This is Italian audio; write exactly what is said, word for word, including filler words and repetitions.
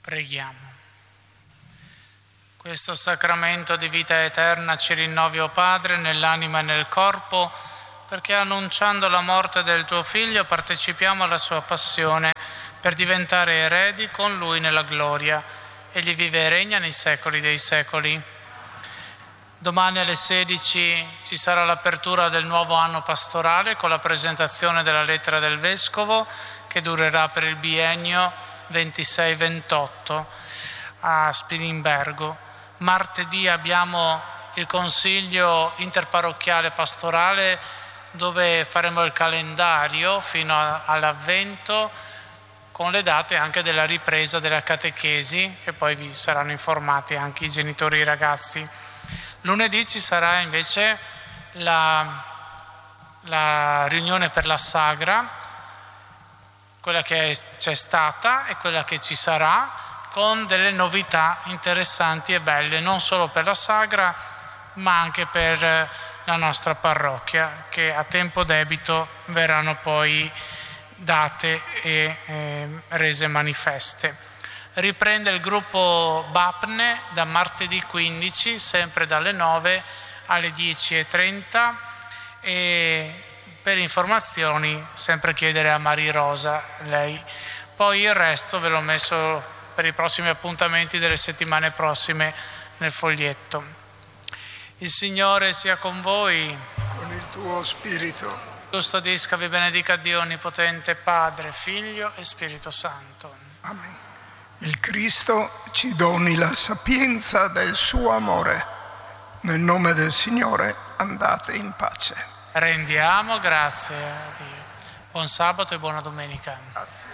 Preghiamo. Questo sacramento di vita eterna ci rinnovi, o Padre, nell'anima e nel corpo, perché annunciando la morte del tuo Figlio partecipiamo alla sua passione per diventare eredi con Lui nella gloria. Egli vive e regna nei secoli dei secoli. Domani alle sedici ci sarà l'apertura del nuovo anno pastorale con la presentazione della lettera del Vescovo che durerà per il biennio ventisei ventotto a Spilimbergo. Martedì abbiamo il consiglio interparrocchiale pastorale dove faremo il calendario fino a, all'Avvento con le date anche della ripresa della catechesi e poi vi saranno informati anche i genitori e i ragazzi. Lunedì ci sarà invece la, la riunione per la Sagra, quella che c'è stata e quella che ci sarà, con delle novità interessanti e belle, non solo per la Sagra, ma anche per la nostra parrocchia, che a tempo debito verranno poi date e eh, rese manifeste. Riprende il gruppo Bapne da martedì quindici, sempre dalle nove alle dieci e trenta, e per informazioni sempre chiedere a Maria Rosa, lei. Poi il resto ve l'ho messo per i prossimi appuntamenti delle settimane prossime nel foglietto. Il Signore sia con voi. Con il tuo spirito. Custodisca, vi benedica Dio Onnipotente, Padre, Figlio e Spirito Santo. Amen. Il Cristo ci doni la sapienza del suo amore. Nel nome del Signore andate in pace. Rendiamo grazie a Dio. Buon sabato e buona domenica. Grazie.